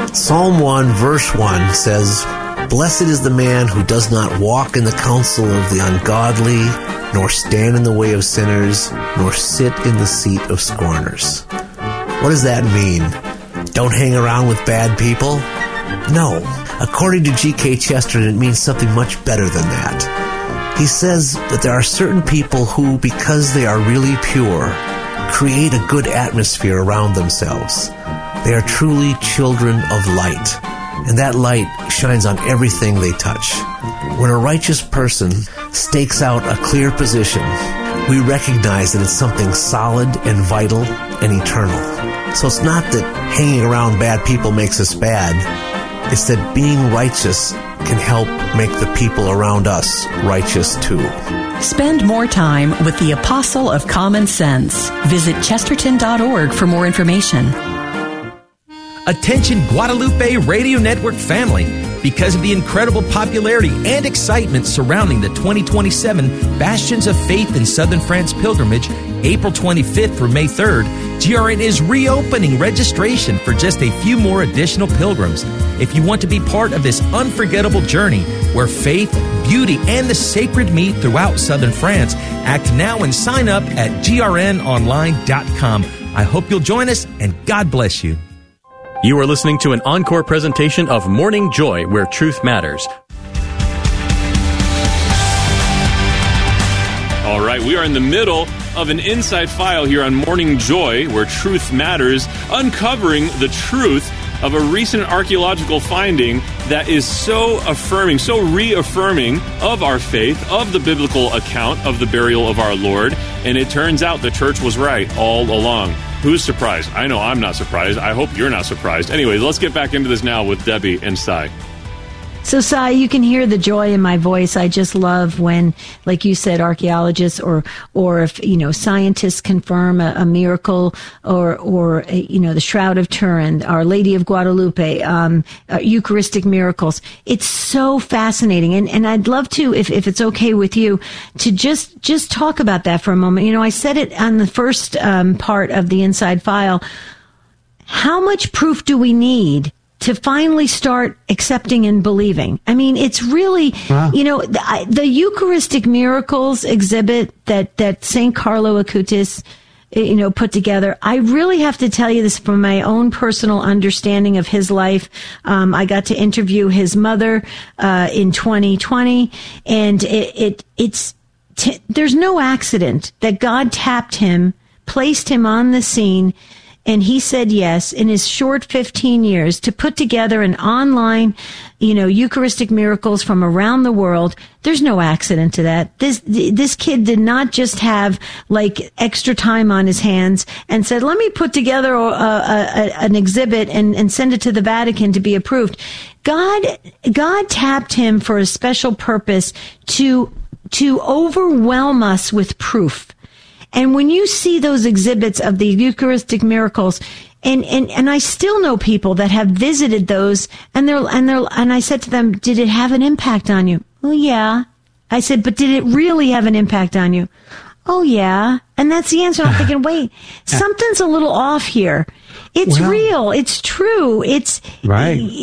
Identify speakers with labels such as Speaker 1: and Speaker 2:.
Speaker 1: Psalm 1, verse 1 says, "Blessed is the man who does not walk in the counsel of the ungodly, nor stand in the way of sinners, nor sit in the seat of scorners." What does that mean? Don't hang around with bad people? No. According to G.K. Chesterton, it means something much better than that. He says that there are certain people who, because they are really pure, create a good atmosphere around themselves. They are truly children of light, and that light shines on everything they touch. When a righteous person stakes out a clear position, we recognize that it's something solid and vital and eternal. So it's not that hanging around bad people makes us bad. It's that being righteous can help make the people around us righteous too.
Speaker 2: Spend more time with the Apostle of Common Sense. Visit Chesterton.org for more information.
Speaker 3: Attention Guadalupe Radio Network family. Because of the incredible popularity and excitement surrounding the 2027 Bastions of Faith in Southern France pilgrimage, April 25th through May 3rd, GRN is reopening registration for just a few more additional pilgrims. If you want to be part of this unforgettable journey where faith, beauty, and the sacred meet throughout Southern France, act now and sign up at grnonline.com. I hope you'll join us, and God bless you.
Speaker 4: You are listening to an encore presentation of Morning Joy, where truth matters.
Speaker 5: All right, we are in the middle of an inside file here on Morning Joy, where truth matters, uncovering the truth of a recent archaeological finding that is so affirming, so reaffirming of our faith, of the biblical account of the burial of our Lord. And it turns out the church was right all along. Who's surprised? I know I'm not surprised. I hope you're not surprised. Anyway, let's get back into this now with Debbie and Cy.
Speaker 6: So, Cy, you can hear the joy in my voice. I just love when, like you said, archaeologists or if, scientists confirm a miracle or the Shroud of Turin, Our Lady of Guadalupe, Eucharistic miracles. It's so fascinating. And I'd love to, if it's okay with you, to just talk about that for a moment. I said it on the first part of the Inside File. How much proof do we need to finally start accepting and believing? I mean, it's really, the Eucharistic miracles exhibit that St. Carlo Acutis, put together. I really have to tell you this from my own personal understanding of his life. I got to interview his mother, in 2020, and there's no accident that God tapped him, placed him on the scene, and he said yes in his short 15 years to put together an online, Eucharistic miracles from around the world. There's no accident to that. This kid did not just have extra time on his hands and said, let me put together an exhibit and send it to the Vatican to be approved. God tapped him for a special purpose to overwhelm us with proof. And when you see those exhibits of the Eucharistic miracles, and I still know people that have visited those, and I said to them, did it have an impact on you? Oh, yeah. I said, but did it really have an impact on you? Oh, yeah. And that's the answer. I'm thinking, wait, something's a little off here. It's real. It's true. It's
Speaker 7: right.